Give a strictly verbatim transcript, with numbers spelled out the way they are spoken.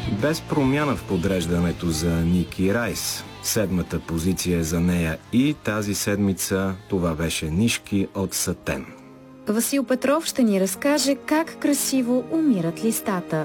Без промяна в подреждането за Ники Райс. Седмата позиция е за нея и тази седмица това беше Нишки от Сатен. Васил Петров ще ни разкаже как красиво умират листата.